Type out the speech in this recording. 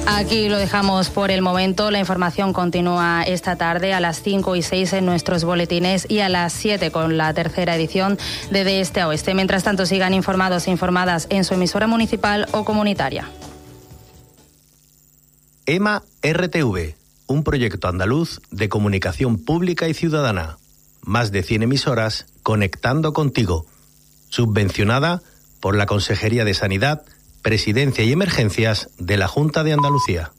Aquí lo dejamos por el momento. La información continúa esta tarde a las 5 y 6 en nuestros boletines y a las 7 con la tercera edición de Este a Oeste. Mientras tanto, sigan informados e informadas en su emisora municipal o comunitaria. EMA RTV, un proyecto andaluz de comunicación pública y ciudadana. Más de 100 emisoras conectando contigo. Subvencionada por la Consejería de Sanidad, Presidencia y Emergencias de la Junta de Andalucía.